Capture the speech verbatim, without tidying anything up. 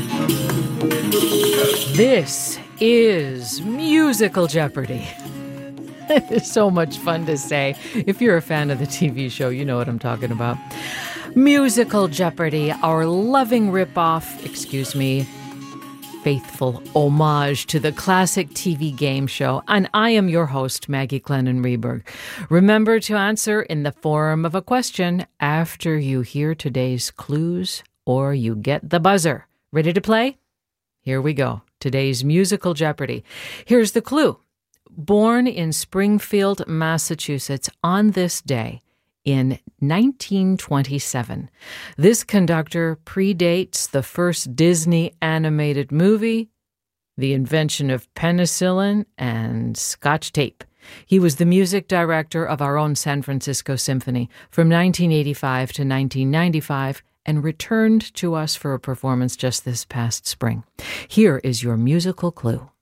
This is Musical Jeopardy! It's so much fun to say. If you're a fan of the T V show, you know what I'm talking about. Musical Jeopardy, our loving ripoff, excuse me, faithful homage to the classic T V game show. And I am your host, Maggie Glennon Reberg. Remember to answer in the form of a question after you hear today's clues or you get the buzzer. Ready to play? Here we go. Today's Musical Jeopardy. Here's the clue. Born in Springfield, Massachusetts on this day in nineteen twenty-seven. This conductor predates the first Disney animated movie, the invention of penicillin, and Scotch tape. He was the music director of our own San Francisco Symphony from nineteen eighty-five to nineteen ninety-five and returned to us for a performance just this past spring. Here is your musical clue.